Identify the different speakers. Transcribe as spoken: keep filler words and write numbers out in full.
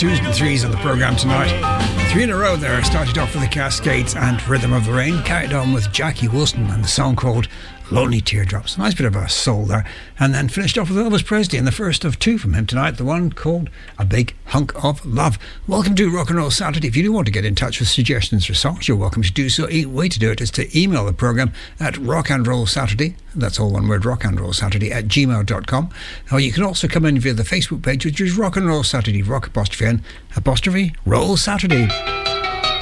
Speaker 1: twos and threes on the programme tonight. Three in a row there. Started off with the Cascades and Rhythm of the Rain. Carried on with Jackie Wilson and the song called Lonely Teardrops. Nice bit of a soul there. And then finished off with Elvis Presley and the first of two from him tonight, the one called A Big Hunk of Love. Welcome to Rock and Roll Saturday. If you do want to get in touch with suggestions for songs, you're welcome to do so. A way to do it is to email the programme at rock and roll saturday, that's all one word, rock and roll saturday at gmail dot com. Or you can also come in via the Facebook page, which is Rock and Roll Saturday, rock apostrophe n apostrophe roll Saturday.